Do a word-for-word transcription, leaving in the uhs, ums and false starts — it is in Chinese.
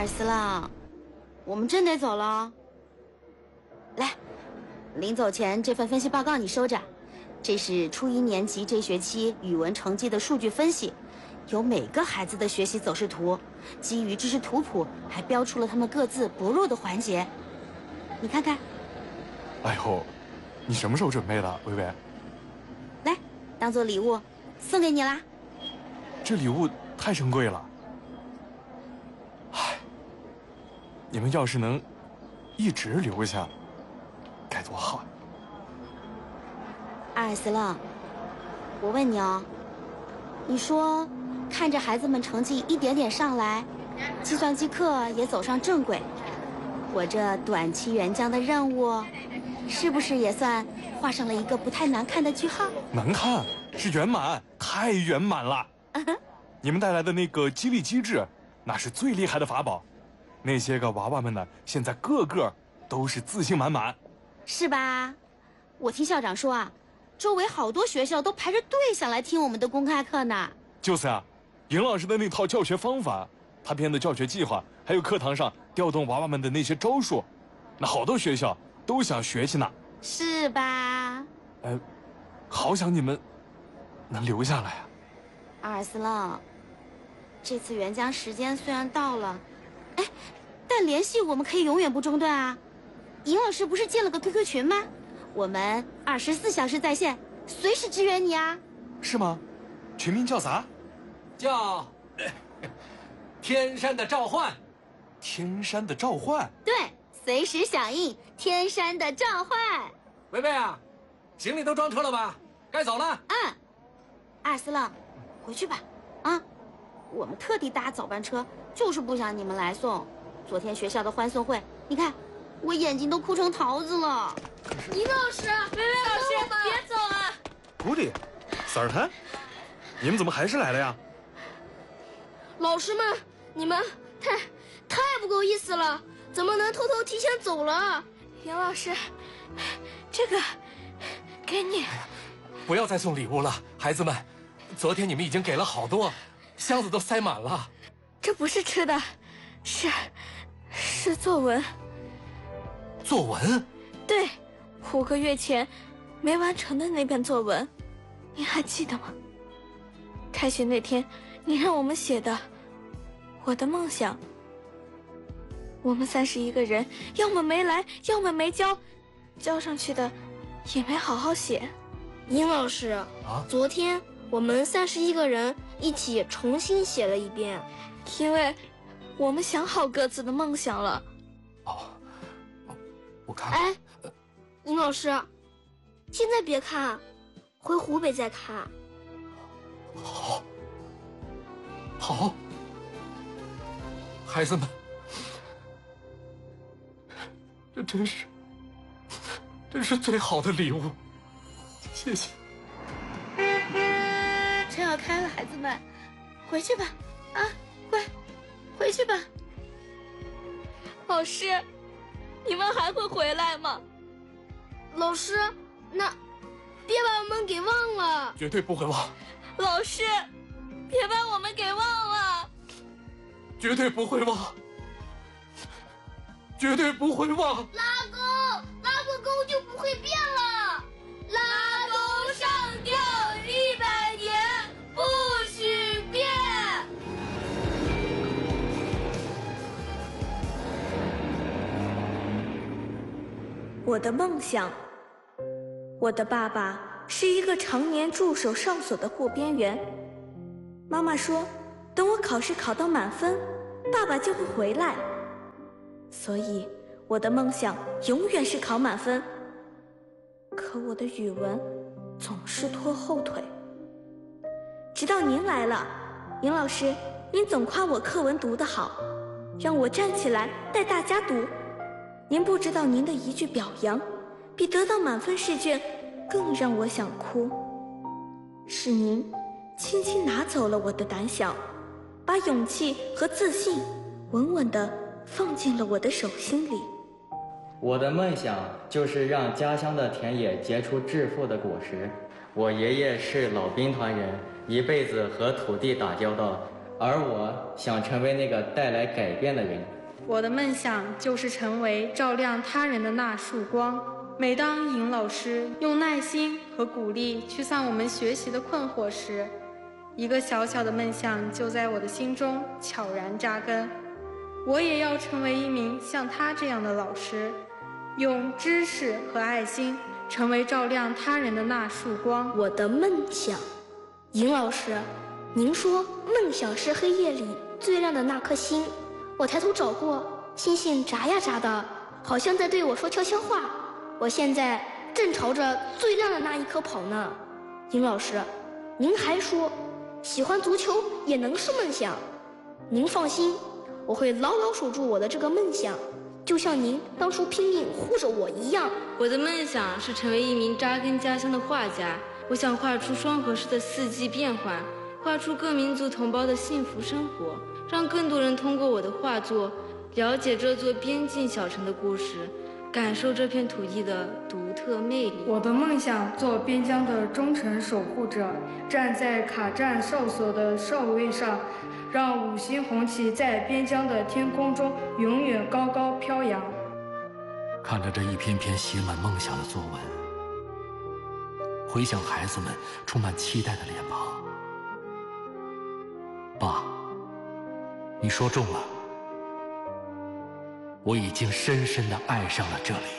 尔斯朗，我们真得走了。来，临走前这份分析报告你收着，这是初一年级这学期语文成绩的数据分析，有每个孩子的学习走势图，基于知识图谱还标出了他们各自薄弱的环节，你看看。 哎呦，你什么时候准备的，薇薇？ 来，当做礼物送给你啦。 这礼物太珍贵了。唉，你们要是能一直留下，该多好。 阿尔斯朗，我问你哦，你说看着孩子们成绩一点点上来，计算机课也走上正轨，我这短期援疆的任务，是不是也算画上了一个不太难看的句号？ 难看是圆满，太圆满了。你们带来的那个激励机制，那是最厉害的法宝。那些个娃娃们呢，现在个个都是自信满满， 是吧？我听校长说啊，周围好多学校都排着队想来听我们的公开课呢。 就是啊，尹老师的那套教学方法，他编的教学计划，还有课堂上调动娃娃们的那些招数，那好多学校都想学习呢。 是吧？ 呃，好想你们能留下来啊。 阿尔斯朗，这次援疆时间虽然到了，哎，但联系我们可以永远不中断啊。尹老师不是建了个 Q Q 群吗？我们二十四小时在线，随时支援你啊。 是吗？群名叫啥？ 叫天山的召唤。 天山的召唤。 对，随时响应天山的召唤。 薇薇啊，行李都装车了吧？该走了。 嗯，阿尔斯朗，回去吧。啊，我们特地搭早班车，就是不想你们来送。昨天学校的欢送会，你看我眼睛都哭成桃子了。 尹老师， 薇薇老师，别走啊！ 古里，萨尔坦，你们怎么还是来了呀？ 老师们，你们太太不够意思了，怎么能偷偷提前走了？ 尹老师，这个给你。 不要再送礼物了，孩子们，昨天你们已经给了好多，箱子都塞满了。 这不是吃的，是是作文。 作文？ 对，五个月前没完成的那篇作文，您还记得吗？开学那天，你让我们写的我的梦想。我们三十一个人，要么没来，要么没交，交上去的也没好好写。 尹老师， 啊， 昨天我们三十一个人一起重新写了一遍， 因为我们想好各自的梦想了。 哦，我看。 哎，尹老师，现在别看，回湖北再看。 好，好，孩子们，这真是，真是最好的礼物，谢谢。 车要开了，孩子们，回去吧，啊，乖，回去吧。 老师，你们还会回来吗？ 老师，那别把我们给忘了。 绝对不会忘。 老师，别把我们给忘了。 绝对不会忘。绝对不会忘。 拉钩，拉过钩就不会变了。拉钩上吊一百年，不许变。 我的梦想。我的爸爸是一个常年驻守哨所的护边员。妈妈说，等我考试考到满分，爸爸就会回来。所以，我的梦想永远是考满分。可我的语文总是拖后腿。直到您来了，尹老师，您总夸我课文读得好，让我站起来带大家读。您不知道您的一句表扬，比得到满分试卷更让我想哭。是您轻轻拿走了我的胆小，把勇气和自信稳稳地放进了我的手心里。 我的梦想就是让家乡的田野结出致富的果实。我爷爷是老兵团人，一辈子和土地打交道，而我想成为那个带来改变的人。 我的梦想就是成为照亮他人的那束光。每当尹老师用耐心和鼓励驱散我们学习的困惑时，一个小小的梦想就在我的心中悄然扎根。我也要成为一名像他这样的老师，用知识和爱心成为照亮他人的那束光。 我的梦想，尹老师，您说梦想是黑夜里最亮的那颗星，我抬头找过，星星眨呀眨的，好像在对我说悄悄话。我现在正朝着最亮的那一颗跑呢。尹老师，您还说喜欢足球也能是梦想，您放心，我会牢牢守住我的这个梦想，就像您当初拼命护着我一样。 我的梦想是成为一名扎根家乡的画家，我想画出双合式的四季变换，画出各民族同胞的幸福生活，让更多人通过我的画作了解这座边境小城的故事，感受这片土地的独特魅力。 我的梦想做边疆的忠诚守护者，站在卡站哨所的哨位上，让五星红旗在边疆的天空中永远高高飘扬。 看着这一篇篇写满梦想的作文，回想孩子们充满期待的脸庞，爸，你说中了，我已经深深地爱上了这里。